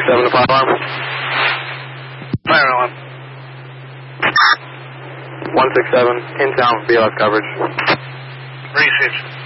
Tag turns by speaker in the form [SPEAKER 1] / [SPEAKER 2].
[SPEAKER 1] 167 to fire alarm.
[SPEAKER 2] Fire alarm.
[SPEAKER 1] 167, in town, BLS coverage.
[SPEAKER 2] Received.